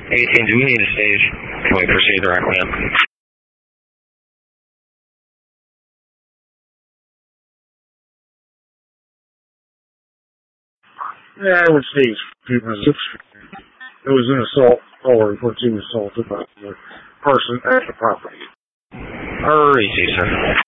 18, do we need a stage? Can we proceed directly in? Yeah, I would stage people. It was an assault, or reported to be assaulted by the person at the property. Easy, sir.